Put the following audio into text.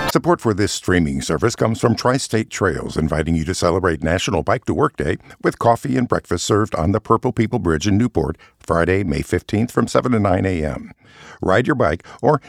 Support for this streaming service comes from Tri-State Trails, inviting you to celebrate National Bike to Work Day with coffee and breakfast served on the Purple People Bridge in Newport, Friday, May 15th from 7 to 9 a.m. Ride your bike or